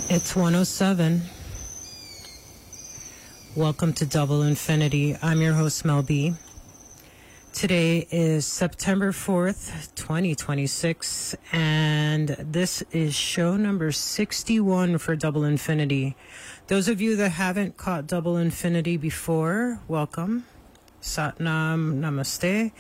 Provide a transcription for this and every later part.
It's 107. Welcome to Double Infinity. I'm your host, Mel B. Today is September 4th, 2026, and this is show number 61 for Double Infinity. Those of you that haven't caught Double Infinity before, welcome. Satnam, namaste.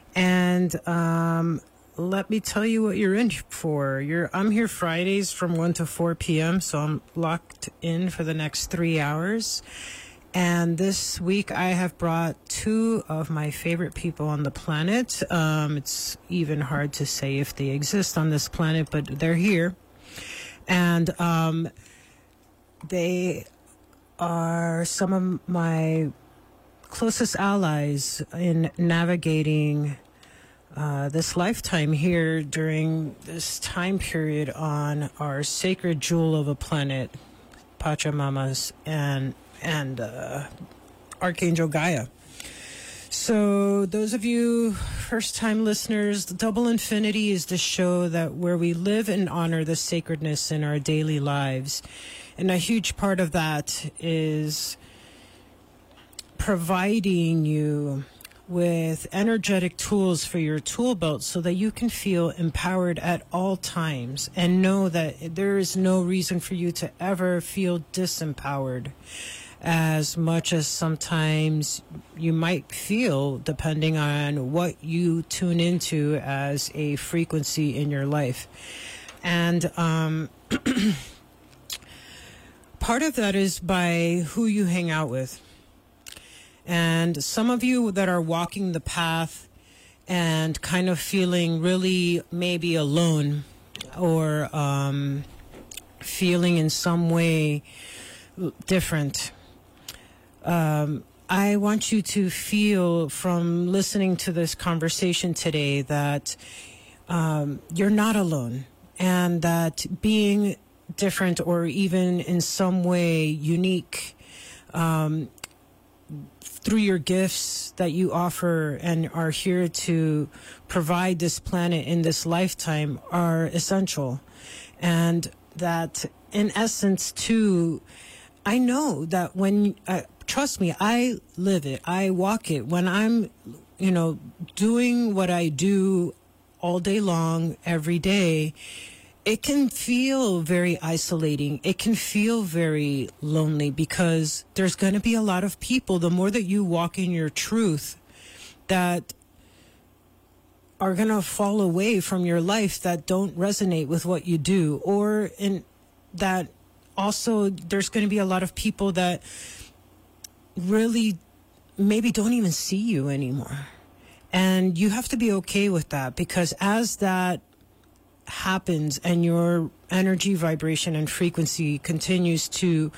And let me tell you what you're in for. I'm here Fridays from 1 to 4 p.m., so I'm locked in for the next 3 hours. And this week I have brought two of my favorite people on the planet. It's even hard to say if they exist on this planet, but they're here. And they are some of my closest allies in navigating this lifetime here during this time period on our sacred jewel of a planet, Pachamamas and Archangel Gaia. So those of you first-time listeners, Double Infinity is the show where we live and honor the sacredness in our daily lives. And a huge part of that is providing you with energetic tools for your tool belt so that you can feel empowered at all times and know that there is no reason for you to ever feel disempowered, as much as sometimes you might feel, depending on what you tune into as a frequency in your life. And part of that is by who you hang out with. And some of you that are walking the path and kind of feeling really maybe alone or feeling in some way different, I want you to feel from listening to this conversation today that you're not alone, and that being different or even in some way unique through your gifts that you offer and are here to provide this planet in this lifetime are essential. And that in essence too, I know that when, trust me, I live it, I walk it. When I'm, doing what I do all day long, every day, it can feel very isolating. It can feel very lonely because there's going to be a lot of people, the more that you walk in your truth, that are going to fall away from your life, that don't resonate with what you do, or in that also there's going to be a lot of people that really maybe don't even see you anymore. And you have to be okay with that, because as that happens and your energy, vibration, and frequency continues to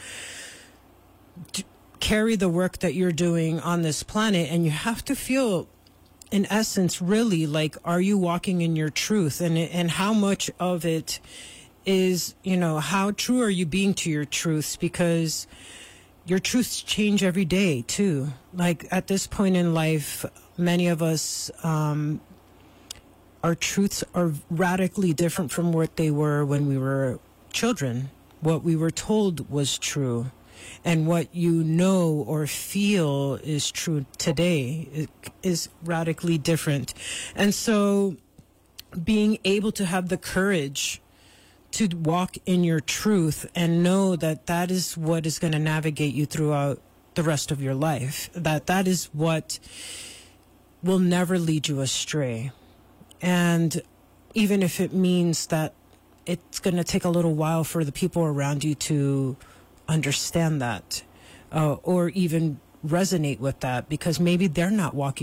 carry the work that you're doing on this planet, and you have to feel, in essence, really like, are you walking in your truth? And how much of it is, how true are you being to your truths? Because your truths change every day too. Like at this point in life, many of us, our truths are radically different from what they were when we were children. What we were told was true, and what you know or feel is true today is radically different. And so being able to have the courage to walk in your truth and know that that is what is going to navigate you throughout the rest of your life, that is what will never lead you astray. And even if it means that it's going to take a little while for the people around you to understand that, or even resonate with that, because maybe they're not walking